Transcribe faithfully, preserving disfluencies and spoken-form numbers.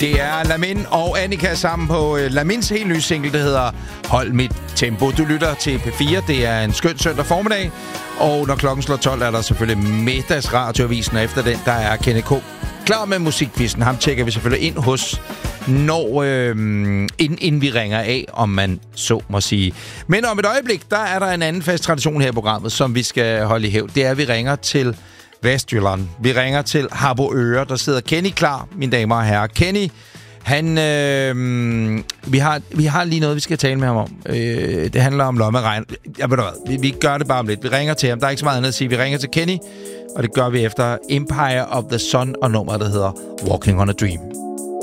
Det er Lamin og Annika sammen på uh, Lamins helt nye single, der hedder Hold mit tempo. Du lytter til P fire. Det er en skøn søndag formiddag. Og når klokken slår tolv, er der selvfølgelig middagsradioavisen. Og efter den, der er Kenneth K. klar med musikquizzen. Ham tjekker vi selvfølgelig ind hos, når, øh, inden, inden vi ringer af, om man så må sige. Men om et øjeblik, der er der en anden fast tradition her i programmet, som vi skal holde i hævd. Det er, at vi ringer til Vestjylland. Vi ringer til Harboøre. Der sidder Kenny klar, mine damer og herrer. Kenny, han, øh, vi, har, vi har lige noget, vi skal tale med ham om. Øh, det handler om lommeregn. Jeg ved hvad, vi, vi gør det bare om lidt. Vi ringer til ham. Der er ikke så meget andet at sige. Vi ringer til Kenny, og det gør vi efter Empire of the Sun og nummeret, der hedder Walking on a Dream.